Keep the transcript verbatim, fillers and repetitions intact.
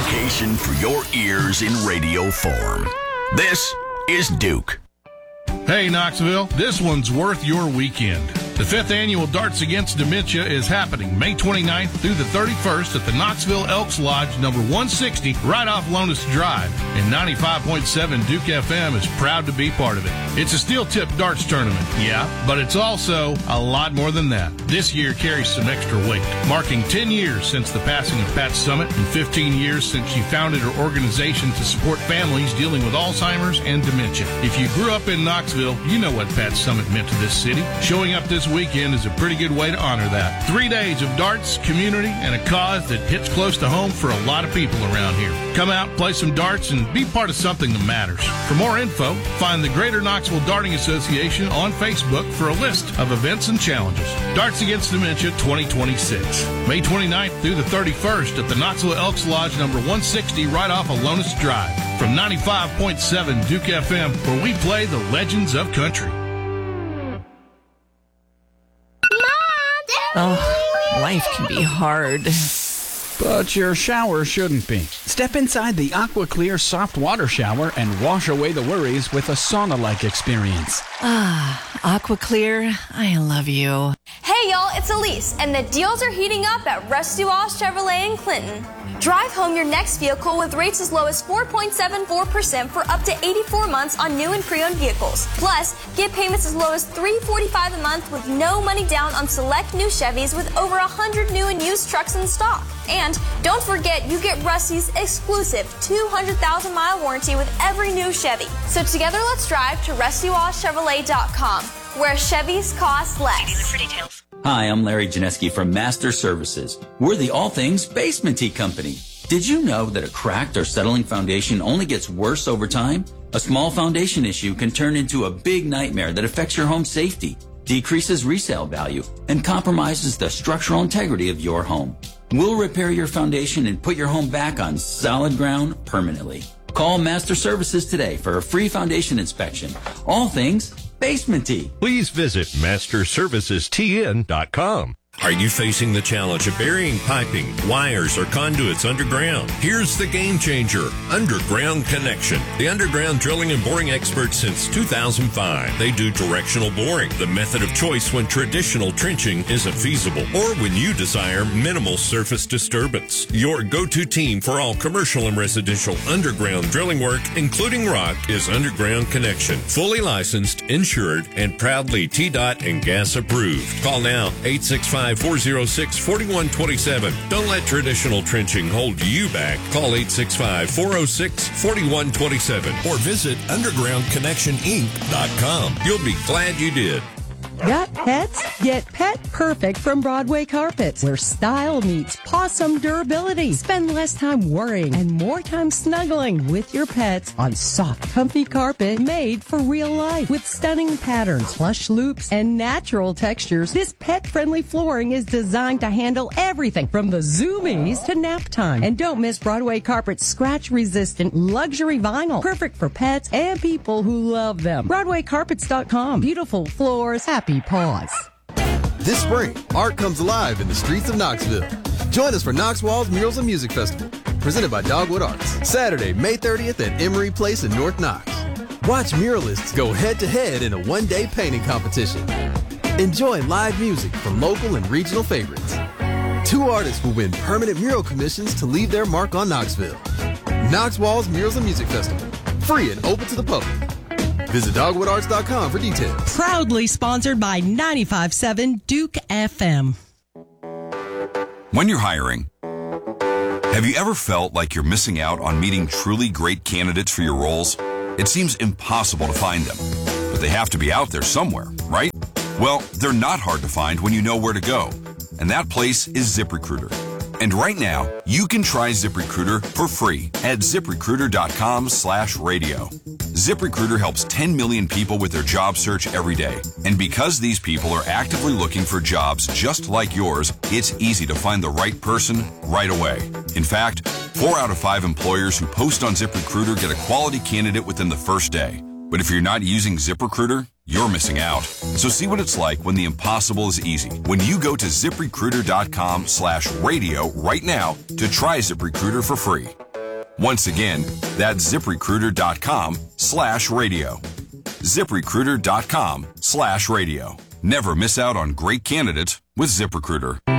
education for your ears in radio form. This is Duke. Hey, Knoxville, this one's worth your weekend. The fifth annual Darts Against Dementia is happening May twenty-ninth through the thirty-first at the Knoxville Elks Lodge, number one sixty, right off Lonas Drive. And ninety-five point seven Duke F M is proud to be part of it. It's a steel-tip darts tournament, yeah, but it's also a lot more than that. This year carries some extra weight, marking ten years since the passing of Pat Summitt and fifteen years since she founded her organization to support families dealing with Alzheimer's and dementia. If you grew up in Knoxville, you know what Pat Summitt meant to this city. Showing up this weekend is a pretty good way to honor that. Three days of darts, community, and a cause that hits close to home for a lot of people around here. Come out, play some darts, and be part of something that matters. For more info, find the Greater Knoxville Darting Association on Facebook for a list of events and challenges. Darts Against Dementia twenty twenty-six. May twenty-ninth through the thirty-first at the Knoxville Elks Lodge, number one sixty, right off of Lonas Drive. From ninety-five point seven Duke F M, where we play the legends of country. Oh, life can be hard. But your shower shouldn't be. Step inside the AquaClear soft water shower and wash away the worries with a sauna-like experience. Ah, AquaClear, I love you. Hey y'all, it's Elise, and the deals are heating up at Rusty Walsh Chevrolet in Clinton. Drive home your next vehicle with rates as low as four point seven four percent for up to eighty-four months on new and pre-owned vehicles. Plus, get payments as low as three hundred forty-five dollars a month with no money down on select new Chevys with over one hundred new and used trucks in stock. And don't forget, you get Rusty's exclusive two hundred thousand mile warranty with every new Chevy. So together, let's drive to rusty walsh chevrolet dot com, where Chevys cost less. See dealer for details. Hi, I'm Larry Janeski from Master Services. We're the all things basement-y company. Did you know that a cracked or settling foundation only gets worse over time? A small foundation issue can turn into a big nightmare that affects your home safety, decreases resale value, and compromises the structural integrity of your home. We'll repair your foundation and put your home back on solid ground permanently. Call Master Services today for a free foundation inspection. All things basement-y. Please visit master services t n dot com. Are you facing the challenge of burying piping, wires, or conduits underground? Here's the game changer, Underground Connection. The underground drilling and boring experts since two thousand five. They do directional boring, the method of choice when traditional trenching isn't feasible, or when you desire minimal surface disturbance. Your go-to team for all commercial and residential underground drilling work, including rock, is Underground Connection. Fully licensed, insured, and proudly T DOT and gas approved. Call now, eight six five, four oh six, four one two seven. Don't let traditional trenching hold you back. Call eight six five, four oh six, four one two seven or visit underground connection inc dot com. You'll be glad you did. Got pets? Get Pet Perfect from Broadway Carpets, where style meets possum durability. Spend less time worrying and more time snuggling with your pets on soft, comfy carpet made for real life. With stunning patterns, plush loops, and natural textures, this pet-friendly flooring is designed to handle everything from the zoomies to nap time. And don't miss Broadway Carpet's scratch-resistant luxury vinyl, perfect for pets and people who love them. broadway carpets dot com. Beautiful floors, happy paws. This spring, art comes alive in the streets of Knoxville. Join us for Knox Walls Murals and Music Festival, presented by Dogwood Arts, Saturday, May thirtieth at Emory Place in North Knox. Watch muralists go head-to-head in a one-day painting competition. Enjoy live music from local and regional favorites. Two artists will win permanent mural commissions to leave their mark on Knoxville. Knox Walls Murals and Music Festival, free and open to the public. Visit dogwood arts dot com for details. Proudly sponsored by ninety-five point seven Duke F M. When you're hiring, have you ever felt like you're missing out on meeting truly great candidates for your roles? It seems impossible to find them, but they have to be out there somewhere, right? Well, they're not hard to find when you know where to go, and that place is ZipRecruiter. And right now, you can try ZipRecruiter for free at ziprecruiter dot com slash radio. ZipRecruiter helps ten million people with their job search every day. And because these people are actively looking for jobs just like yours, it's easy to find the right person right away. In fact, four out of five employers who post on ZipRecruiter get a quality candidate within the first day. But if you're not using ZipRecruiter, you're missing out. So see what it's like when the impossible is easy. When you go to ziprecruiter dot com slash radio right now to try ZipRecruiter for free. Once again, that's ZipRecruiter.com slash radio. ZipRecruiter.com slash radio. Never miss out on great candidates with ZipRecruiter.